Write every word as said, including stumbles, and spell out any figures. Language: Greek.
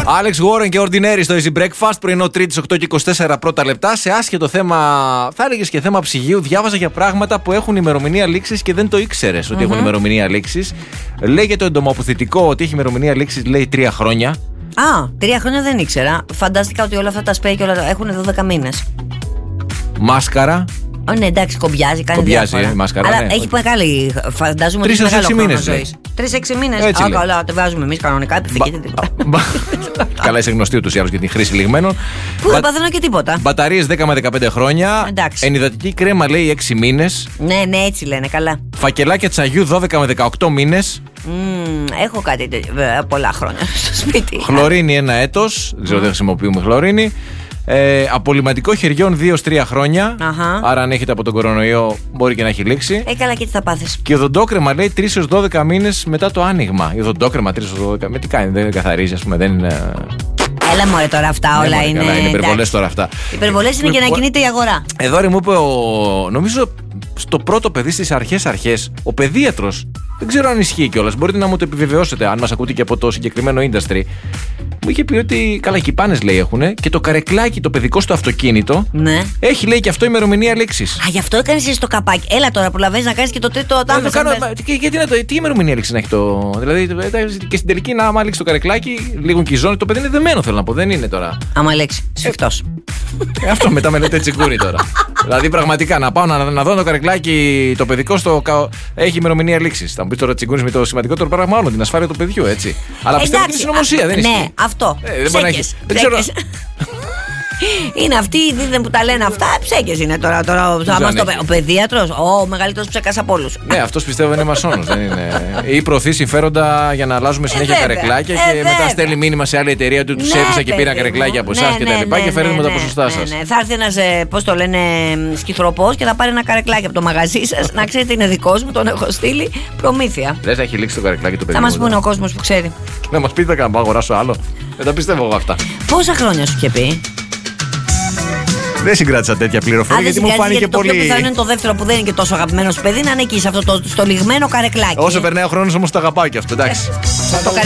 Άλεξ Warren και Ordinary στο Easy Breakfast, πρωινό Τρίτης οκτώ και είκοσι τέσσερα πρώτα λεπτά. Σε άσχετο θέμα, θα έλεγες και θέμα ψυγείου, διάβαζα για πράγματα που έχουν ημερομηνία λήξης και δεν το ήξερες ότι mm-hmm. έχουν ημερομηνία λήξης. Λέγεται το εντομοποθητικό ότι έχει ημερομηνία λήξης, λέει τρία χρόνια. Α, τρία χρόνια δεν ήξερα. Φαντάστηκα ότι όλα αυτά τα σπέι και όλα έχουν δώδεκα μήνες. Μάσκαρα. Ω, ναι, εντάξει, κομπιάζει, κάνει κομπιάζει, διάφορα. Ε, μάσκαρα, αλλά ναι. έχει μεγάλη, φαντάζομαι ότι έχει μεγάλο χρόνο ζωής. Τρεις-έξι μήνες. Α, καλά, το βάζουμε εμείς κανονικά, επιθυμείτε τίποτα. Καλά, είσαι γνωστή ούτως ή άλλως για την χρήση λιγμένων. Πού δεν παθαίνω και τίποτα. Μπαταρίες δέκα με δεκαπέντε χρόνια. Εντάξει. Ενυδατική κρέμα λέει έξι μήνες. Ναι, ναι, έτσι λένε, καλά. Φακελάκια τσαγιού δώδεκα με δεκαοκτώ μήνες. Mm, έχω κάτι βέβαια, πολλά χρόνια στο σπίτι. Χλωρίνη ένα έτος. Δεν ξέρω, δεν χρησιμοποιούμε χλωρίνη. Ε, απολυματικό χεριών δύο με τρία χρόνια. Αχα. Άρα, αν έχετε από τον κορονοϊό, μπορεί και να έχει λήξει. Ε, καλά, και τι θα πάθεις. Και οδοντόκρεμα λέει τρία έως δώδεκα μήνες μετά το άνοιγμα. Η οδοντόκρεμα τρία έως δώδεκα. Με τι κάνει, δεν καθαρίζει, ας πούμε, δεν είναι. Έλα μωρέ τώρα αυτά όλα ναι, είναι. Καλά, είναι υπερβολές τώρα αυτά. Υπερβολές είναι για να κινείται η αγορά. Εδώ ρε μου είπε ο. Νομίζω στο πρώτο παιδί στις αρχές αρχές, ο παιδίατρος. Δεν ξέρω αν ισχύει κιόλας. Μπορείτε να μου το επιβεβαιώσετε, αν μας ακούτε και από το συγκεκριμένο industry. Μου είχε πει ότι καλά, και οι πάνες λέει έχουν και το καρεκλάκι το παιδικό στο αυτοκίνητο. Ναι. Έχει λέει και αυτό ημερομηνία λήξης. Α, γι' αυτό έκανες εσύ το καπάκι. Έλα τώρα, προλαβαίνεις να κάνεις και το τρίτο τάμπλο. Γιατί να το. Τι ημερομηνία λήξη να έχει το. Δηλαδή και στην τελική, να άμα λήξει το καρεκλάκι, λίγουν και η ζώνη. Το παιδί είναι δεμένο, θέλω να πω. Δεν είναι τώρα. Άμα λέξει. Σφιχτός. Ε, αυτό μετά με λέτε τσιγκούρι τώρα. Δηλαδή πραγματικά να πάω να, να δω το καρεκλάκι το παιδικό στο. Έχει ημερομηνία λήξη. Θα μου πει τώρα τσιγκούρι με το σημαντικότερο πράγμα όλο, την ασφάλεια του παιδιού, έτσι. Αλλά πιστεύω ότι είναι συνωμοσία, δεν είναι. Ναι, αυτό. Ε, δεν μπορεί να έχει. Δεν ξέρω. Είναι αυτοί οι δίδυμοι που τα λένε αυτά, ψέκες είναι τώρα. τώρα ο, το, ο παιδίατρος, ο μεγαλύτερος ψέκας από όλους. Ναι, αυτός πιστεύω είναι μασόνος. Δεν είναι. Ή προωθεί συμφέροντα για να αλλάζουμε συνέχεια ε, καρεκλάκια ε, και βέβαια. Μετά στέλνει μήνυμα σε άλλη εταιρεία του, τους ναι, έπεισα και πήρα καρεκλάκια από εσάς ναι, κτλ. Ναι, ναι, και φέρνουμε ναι, τα ποσοστά ναι, σας. Ναι, ναι. Θα έρθει ένας, πώς το λένε, σκυθροπός και θα πάρει ένα καρεκλάκι από το μαγαζί σας. Να ξέρετε, είναι δικός μου, τον έχω στείλει προμήθεια. Δεν θα έχει λήξει το καρεκλάκι το παιδί. Θα μας πούνε ο κόσμος που ξέρει. Να μας πείτε καν, πάω αγοράσω άλλο. Δεν τα πιστεύω εγώ αυτά. Πόσα χρόνια σου είχε πει? Δεν συγκράτησα τέτοια πληροφορία γιατί μου φάνηκε γιατί πολύ. Το πιο πιθανό είναι το δεύτερο που δεν είναι και τόσο αγαπημένο σου παιδί να είναι εκεί σε αυτό το στο λιγμένο καρεκλάκι. Όσο περνάει ο χρόνος όμως το αγαπάω και αυτό, εντάξει. Το καρεκλάκι